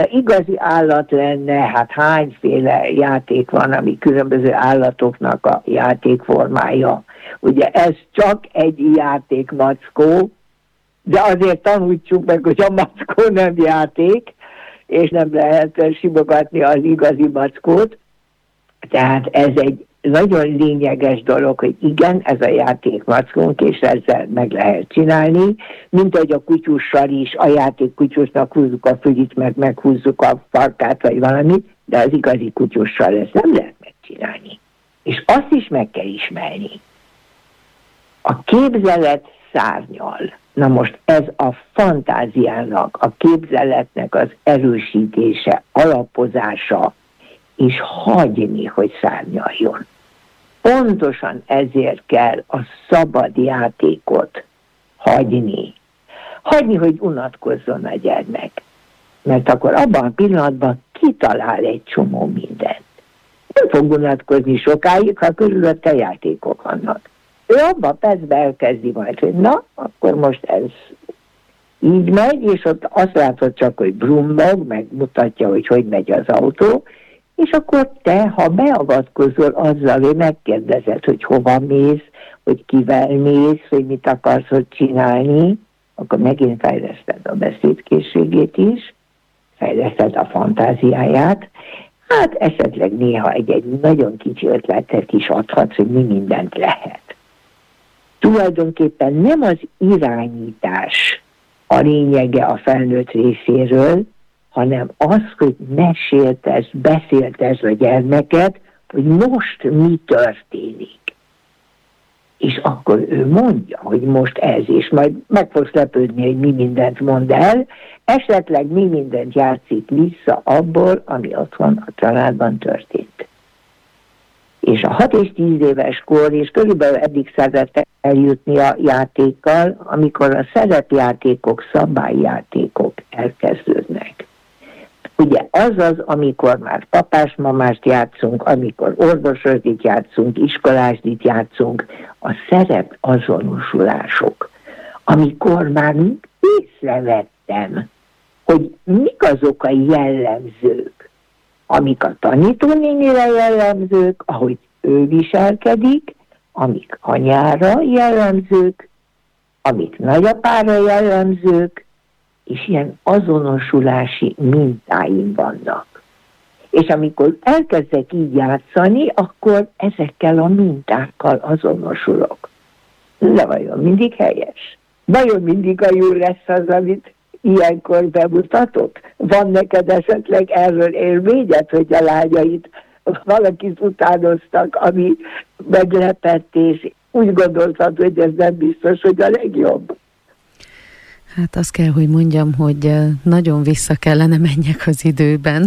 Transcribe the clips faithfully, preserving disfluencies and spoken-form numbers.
Igazi állat lenne, hát hányféle játék van, ami különböző állatoknak a játékformája. Ugye ez csak egy játék, mackó, de azért tanuljuk meg, hogy a mackó nem játék, és nem lehet simogatni az igazi mackót. Tehát ez egy nagyon lényeges dolog, hogy igen, ez a játék mackónk, és ezzel meg lehet csinálni, mint hogy a kutyussal is, a játék kutyusnak húzzuk a fülét, meg meghúzzuk a farkát, vagy valamit, de az igazi kutyussal ezt nem lehet megcsinálni. És azt is meg kell ismerni. A képzelet szárnyal. Na most ez a fantáziának, a képzeletnek az erősítése, alapozása, és hagyni, hogy szárnyaljon. Pontosan ezért kell a szabad játékot hagyni. Hagyni, hogy unatkozzon a gyermek. Mert akkor abban a pillanatban kitalál egy csomó mindent. Nem fog unatkozni sokáig, ha körülötte játékok vannak. Ő abban a percben elkezdi majd, hogy na, akkor most ez így megy, és ott azt látod csak, hogy brummog, meg mutatja, hogy hogy megy az autó, és akkor te, ha beavatkozol azzal, hogy megkérdezed, hogy hova mész, hogy kivel mész, hogy mit akarsz hogy csinálni, akkor megint fejleszted a beszédkészségét is, fejleszted a fantáziáját, hát esetleg néha egy-egy nagyon kicsi ötletet is adhatsz, hogy mi mindent lehet. Tulajdonképpen nem az irányítás a lényege a felnőtt részéről, hanem az, hogy meséltess, beszéltess a gyermeket, hogy most mi történik. És akkor ő mondja, hogy most ez, és majd meg fogsz lepődni, hogy mi mindent mond el, esetleg mi mindent játszik vissza abból, ami otthon a családban történt. És a hat és tíz éves kor, és körülbelül eddig szeret eljutni a játékkal, amikor a szerepjátékok, szabályjátékok elkezdődnek. Ugye az az, amikor már papás-mamást játszunk, amikor orvososdit játszunk, iskolásdit játszunk, a szerep azonosulások, amikor már észrevettem, hogy mik azok a jellemzők, amik a tanítónénire jellemzők, ahogy ő viselkedik, amik anyára jellemzők, amik nagyapára jellemzők, és ilyen azonosulási mintáim vannak. És amikor elkezdek így játszani, akkor ezekkel a mintákkal azonosulok. De vajon mindig helyes? Vajon mindig a jó lesz az, amit ilyenkor bemutatok? Van neked esetleg erről élményed, hogy a lányait valakit utánoztak, ami meglepett, és úgy gondoltad, hogy ez nem biztos, hogy a legjobb? Hát azt kell, hogy mondjam, hogy nagyon vissza kellene menjek az időben,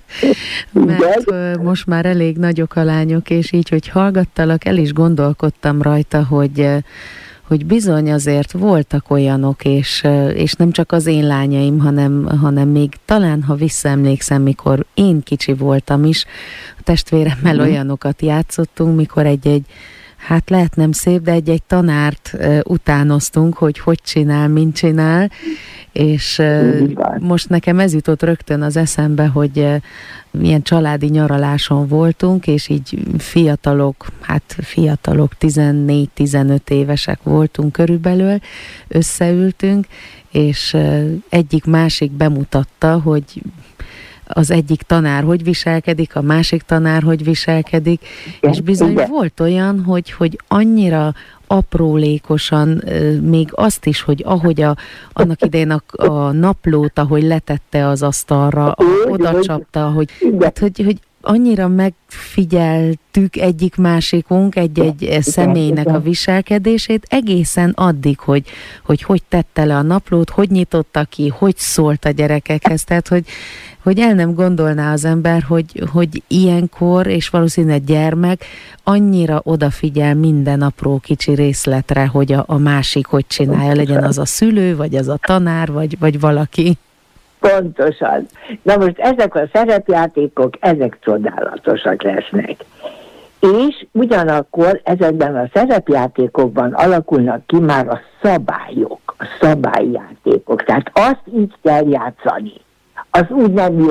mert most már elég nagyok a lányok, és így, hogy hallgattalak, el is gondolkodtam rajta, hogy, hogy bizony azért voltak olyanok, és, és nem csak az én lányaim, hanem, hanem még talán, ha visszaemlékszem, mikor én kicsi voltam is, a testvéremmel mm. olyanokat játszottunk, mikor egy-egy, hát lehet nem szép, de egy-egy tanárt uh, utánoztunk, hogy hogy csinál, mint csinál, és uh, most nekem ez jutott rögtön az eszembe, hogy uh, milyen családi nyaraláson voltunk, és így fiatalok, hát fiatalok, tizennégy-tizenöt évesek voltunk körülbelül, összeültünk, és uh, egyik másik bemutatta, hogy az egyik tanár hogy viselkedik, a másik tanár hogy viselkedik, és bizony volt olyan, hogy, hogy annyira aprólékosan, még azt is, hogy ahogy a, annak idején a, a naplót, ahogy letette az asztalra, oda csapta, hogy, hát, hogy, hogy annyira megfigyeltük egyik másikunk egy-egy személynek a viselkedését, egészen addig, hogy, hogy hogy tette le a naplót, hogy nyitotta ki, hogy szólt a gyerekekhez, tehát hogy, hogy el nem gondolná az ember, hogy, hogy ilyenkor, és valószínűleg gyermek annyira odafigyel minden apró kicsi részletre, hogy a, a másik hogy csinálja, legyen az a szülő, vagy az a tanár, vagy, vagy valaki. Pontosan. Na most ezek a szerepjátékok, ezek csodálatosak lesznek. És ugyanakkor ezekben a szerepjátékokban alakulnak ki már a szabályok, a szabályjátékok. Tehát azt így kell játszani. az úgy nem jó.